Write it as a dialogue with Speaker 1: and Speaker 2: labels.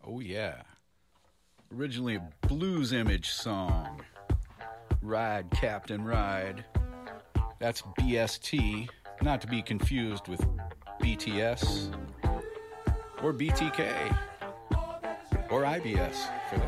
Speaker 1: Oh, yeah. Originally a Blues Image song. Ride, Captain, Ride. That's BST, not to be confused with BTS or BTK or IBS for that.